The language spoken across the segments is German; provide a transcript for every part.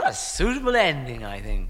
What a suitable ending, I think.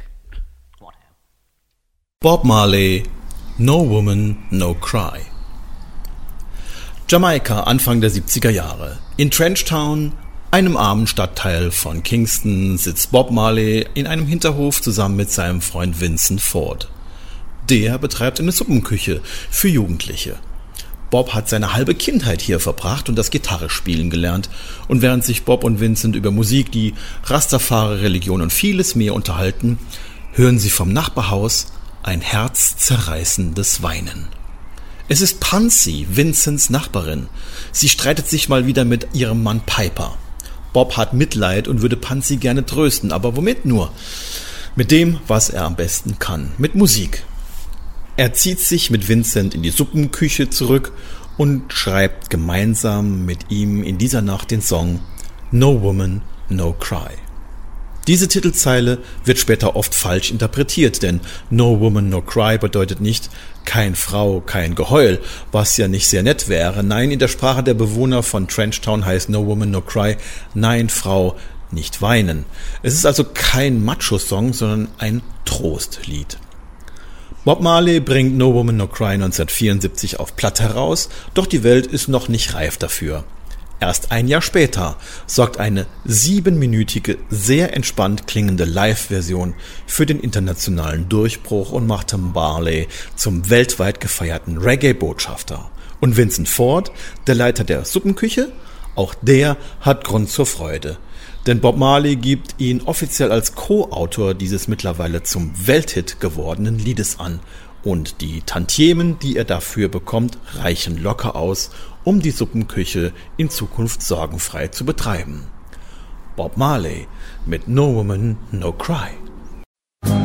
Bob Marley, No Woman, No Cry. Jamaika, Anfang der 70er Jahre. In Trenchtown, einem armen Stadtteil von Kingston, sitzt Bob Marley in einem Hinterhof zusammen mit seinem Freund Vincent Ford. Der betreibt eine Suppenküche für Jugendliche. Bob hat seine halbe Kindheit hier verbracht und das Gitarrespielen gelernt. Und während sich Bob und Vincent über Musik, die Rastafari-Religion und vieles mehr unterhalten, hören sie vom Nachbarhaus ein herzzerreißendes Weinen. Es ist Pansy, Vincents Nachbarin. Sie streitet sich mal wieder mit ihrem Mann Piper. Bob hat Mitleid und würde Pansy gerne trösten, aber womit nur? Mit dem, was er am besten kann, mit Musik. Er zieht sich mit Vincent in die Suppenküche zurück und schreibt gemeinsam mit ihm in dieser Nacht den Song No Woman, No Cry. Diese Titelzeile wird später oft falsch interpretiert, denn No Woman, No Cry bedeutet nicht kein Frau, kein Geheul, was ja nicht sehr nett wäre. Nein, in der Sprache der Bewohner von Trenchtown heißt No Woman, No Cry, nein, Frau, nicht weinen. Es ist also kein Macho-Song, sondern ein Trostlied. Bob Marley bringt No Woman, No Cry 1974 auf Platte heraus, doch die Welt ist noch nicht reif dafür. Erst ein Jahr später sorgt eine 7-minütige, sehr entspannt klingende Live-Version für den internationalen Durchbruch und machte Marley zum weltweit gefeierten Reggae-Botschafter. Und Vincent Ford, der Leiter der Suppenküche, auch der hat Grund zur Freude. Denn Bob Marley gibt ihn offiziell als Co-Autor dieses mittlerweile zum Welthit gewordenen Liedes an. Und die Tantiemen, die er dafür bekommt, reichen locker aus, um die Suppenküche in Zukunft sorgenfrei zu betreiben. Bob Marley mit No Woman, No Cry.